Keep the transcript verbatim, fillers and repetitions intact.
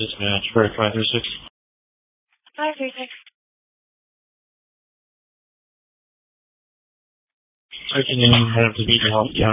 Dispatch for five three six. five three six. I can have to beat the health